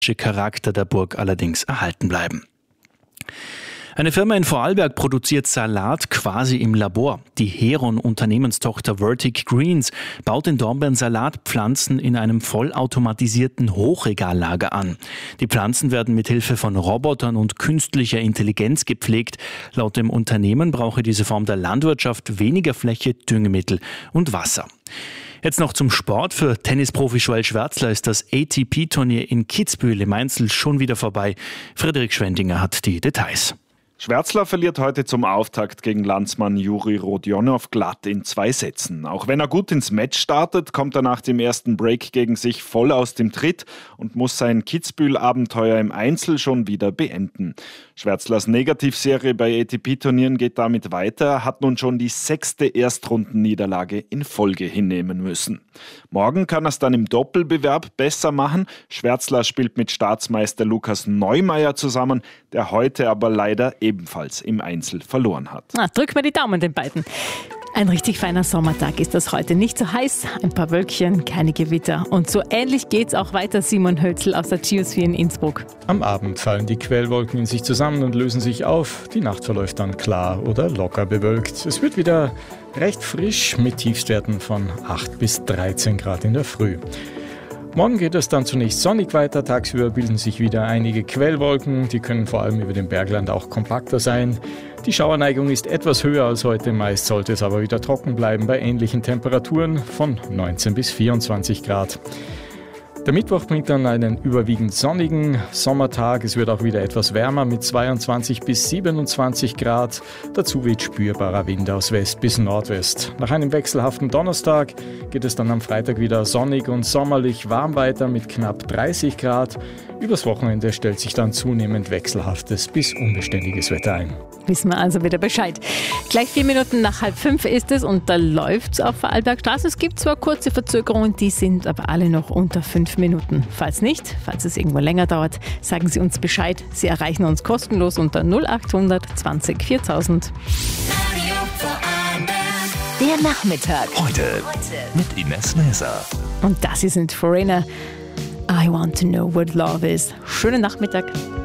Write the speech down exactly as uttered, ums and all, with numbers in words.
Charakter der Burg allerdings erhalten bleiben. Eine Firma in Vorarlberg produziert Salat quasi im Labor. Die Heron-Unternehmenstochter Vertic Greens baut in Dornbirn Salatpflanzen in einem vollautomatisierten Hochregallager an. Die Pflanzen werden mit Hilfe von Robotern und künstlicher Intelligenz gepflegt. Laut dem Unternehmen brauche diese Form der Landwirtschaft weniger Fläche, Düngemittel und Wasser. Jetzt noch zum Sport. Für Tennisprofi Joel Schwärzler ist das A T P-Turnier in Kitzbühel im Einzel schon wieder vorbei. Frederik Schwendinger hat die Details. Schwärzler verliert heute zum Auftakt gegen Landsmann Juri Rodionov glatt in zwei Sätzen. Auch wenn er gut ins Match startet, kommt er nach dem ersten Break gegen sich voll aus dem Tritt und muss sein Kitzbühel-Abenteuer im Einzel schon wieder beenden. Schwärzlers Negativserie bei A T P-Turnieren geht damit weiter. Er hat nun schon die sechste Erstrundenniederlage in Folge hinnehmen müssen. Morgen kann er es dann im Doppelbewerb besser machen. Schwärzler spielt mit Staatsmeister Lukas Neumeier zusammen, der heute aber leider ebenfalls im Einzel verloren hat. Na, drück mir die Daumen den beiden. Ein richtig feiner Sommertag ist das heute. Nicht so heiß, ein paar Wölkchen, keine Gewitter. Und so ähnlich geht's auch weiter, Simon Hölzl aus der Geosphere in Innsbruck. Am Abend fallen die Quellwolken in sich zusammen und lösen sich auf. Die Nacht verläuft dann klar oder locker bewölkt. Es wird wieder recht frisch mit Tiefstwerten von acht bis dreizehn Grad in der Früh. Morgen geht es dann zunächst sonnig weiter. Tagsüber bilden sich wieder einige Quellwolken. Die können vor allem über dem Bergland auch kompakter sein. Die Schauerneigung ist etwas höher als heute. Meist sollte es aber wieder trocken bleiben bei ähnlichen Temperaturen von neunzehn bis vierundzwanzig Grad. Der Mittwoch bringt dann einen überwiegend sonnigen Sommertag. Es wird auch wieder etwas wärmer mit zweiundzwanzig bis siebenundzwanzig Grad. Dazu weht spürbarer Wind aus West bis Nordwest. Nach einem wechselhaften Donnerstag geht es dann am Freitag wieder sonnig und sommerlich warm weiter mit knapp dreißig Grad. Übers Wochenende stellt sich dann zunehmend wechselhaftes bis unbeständiges Wetter ein. Wissen wir also wieder Bescheid. Gleich vier Minuten nach halb fünf ist es und da läuft es auf Vorarlbergstraße. Es gibt zwar kurze Verzögerungen, die sind aber alle noch unter fünf Minuten. Falls nicht, falls es irgendwo länger dauert, sagen Sie uns Bescheid. Sie erreichen uns kostenlos unter null achthundert zwanzig viertausend. Der Nachmittag. Heute, Heute. mit Ines Näser. Und das hier sind Foreigner. I want to know what love is. Schönen Nachmittag.